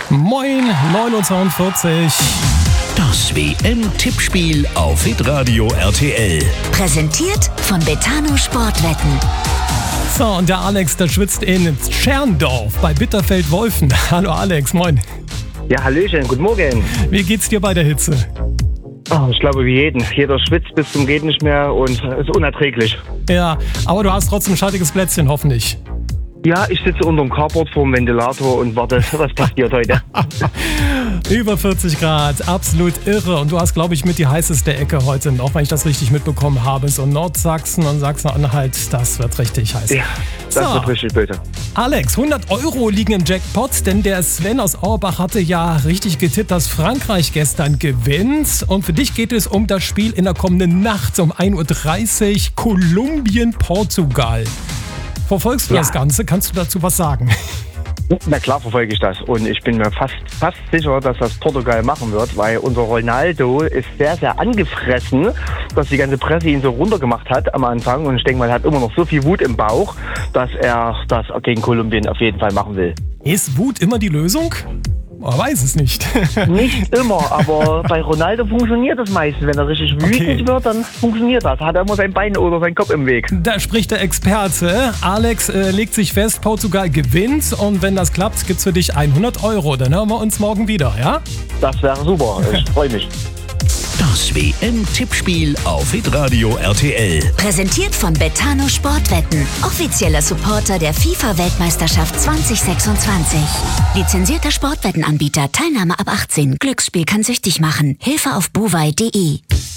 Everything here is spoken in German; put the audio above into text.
Moin, 9:42 Uhr. Das WM-Tippspiel auf Hitradio RTL. Präsentiert von Betano Sportwetten. So, und der Alex, der schwitzt in Tscherndorf bei Bitterfeld-Wolfen. Hallo Alex, moin. Ja, hallöchen, guten Morgen. Wie geht's dir bei der Hitze? Oh, ich glaube wie jeden. Jeder schwitzt bis zum geht nicht mehr und es ist unerträglich. Ja, aber du hast trotzdem ein schattiges Plätzchen, hoffentlich. Ja, ich sitze unterm Carport vorm Ventilator und warte, was passiert heute. Über 40 Grad, absolut irre. Und du hast, glaube ich, mit die heißeste Ecke heute noch, wenn ich das richtig mitbekommen habe. So Nordsachsen und Sachsen-Anhalt, das wird richtig heiß. Ja, das wird richtig böse. Alex, 100 Euro liegen im Jackpot, denn der Sven aus Auerbach hatte ja richtig getippt, dass Frankreich gestern gewinnt. Und für dich geht es um das Spiel in der kommenden Nacht um 1:30 Uhr, Kolumbien-Portugal. Verfolgst du das Ganze? Kannst du dazu was sagen? Na klar verfolge ich das und ich bin mir fast sicher, dass das Portugal machen wird, weil unser Ronaldo ist sehr, sehr angefressen, dass die ganze Presse ihn so runtergemacht hat am Anfang und ich denke mal, er hat immer noch so viel Wut im Bauch, dass er das gegen Kolumbien auf jeden Fall machen will. Ist Wut immer die Lösung? Man weiß es nicht. Nicht immer, aber bei Ronaldo funktioniert das meistens. Wenn er richtig wütend wird, dann funktioniert das. Hat er immer sein Bein oder seinen Kopf im Weg. Da spricht der Experte. Alex legt sich fest, Portugal gewinnt und wenn das klappt, gibt's für dich 100 Euro. Dann hören wir uns morgen wieder, ja? Das wäre super. Ich freue mich. Das WM-Tippspiel auf Hitradio RTL. Präsentiert von Betano Sportwetten. Offizieller Supporter der FIFA-Weltmeisterschaft 2026. Lizenzierter Sportwettenanbieter. Teilnahme ab 18. Glücksspiel kann süchtig machen. Hilfe auf buwei.de.